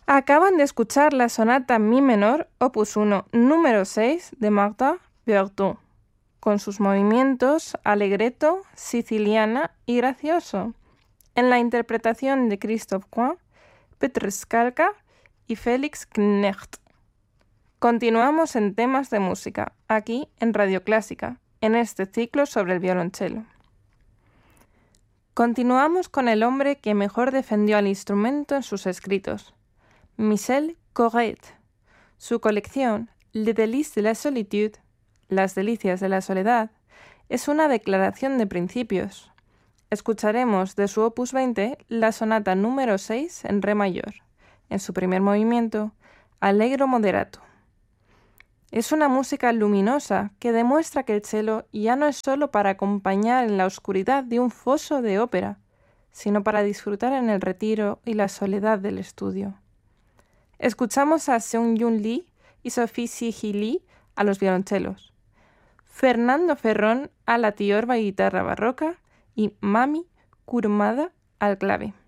Acaban de escuchar la sonata Mi menor, opus 1, número 6 de Martha Berthaud, con sus movimientos allegretto, siciliana y gracioso, en la interpretación de Christoph Quint, Petr Skalka y Felix Knecht. Continuamos en temas de música, aquí en Radio Clásica, en este ciclo sobre el violonchelo. Continuamos con el hombre que mejor defendió al instrumento en sus escritos, Michel Corrette. Su colección Les délices de la solitude, Las delicias de la soledad, es una declaración de principios. Escucharemos de su opus 20 la sonata número 6 en re mayor, en su primer movimiento, Allegro moderato. Es una música luminosa que demuestra que el cello ya no es solo para acompañar en la oscuridad de un foso de ópera, sino para disfrutar en el retiro y la soledad del estudio. Escuchamos a Seung-Yoon Lee y Sophie Si-hee Lee a los violonchelos, Fernando Ferrón a la tiorba y guitarra barroca y Mami Kurumada al clave.